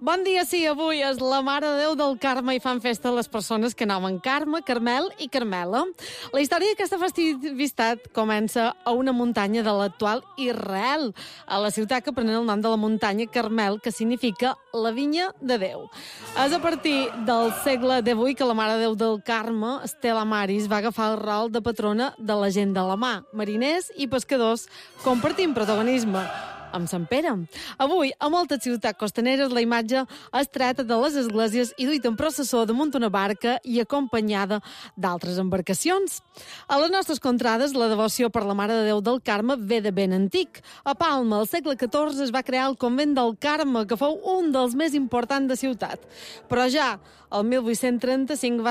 Bon dia, sí, avui és la Mare de Déu del Carme i fan festa les persones que nomen Carme, Carmel i Carmela. La història d'aquesta festivitat comença a una muntanya de l'actual Israel, a la ciutat que pren el nom de la muntanya Carmel, que significa la vinya de Déu. És a partir del segle XVIII que la Mare de Déu del Carme, Stella Maris, va agafar el rol de patrona de la gent de la mà. Mariners i pescadors compartint protagonisme amb Sant Pere. Avui, a moltes ciutats costaneres, la imatge és treta de les esglésies i duita en processó damunt una barca i acompanyada d'altres embarcacions. A les nostres contrades, la devoció per la Mare de Déu del Carme ve de ben antic. A Palma, al segle XIV, es va crear el convent del Carme, que fou un dels més importants de ciutat. Però ja, el 1835